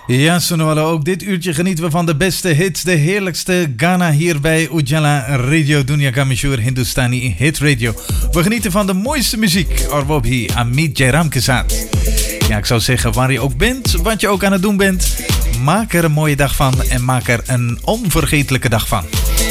Ja, Sonowala, ook dit uurtje genieten we van de beste hits, de heerlijkste Ghana hier bij Ujala Radio Dunia Kamishur Hindustani Hit Radio. We genieten van de mooiste muziek, Orwobhi Amit Jairam Kesat. Ja, ik zou zeggen, waar je ook bent, wat je ook aan het doen bent, maak er een mooie dag van en maak er een onvergetelijke dag van.